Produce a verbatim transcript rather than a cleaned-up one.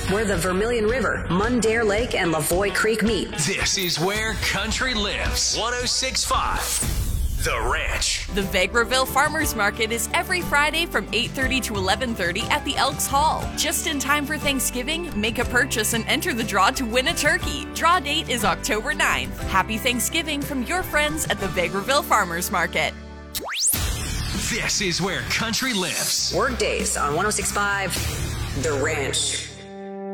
where the Vermilion River, Mundare Lake, and Lavoy Creek meet. This is where country lives. one oh six point five, The Ranch. The Vegreville Farmers Market is every Friday from eight thirty to eleven thirty at the Elks Hall. Just in time for Thanksgiving, make a purchase and enter the draw to win a turkey. Draw date is October ninth. Happy Thanksgiving from your friends at the Vegreville Farmers Market. This is where country lives. Workdays on one oh six point five, The Ranch.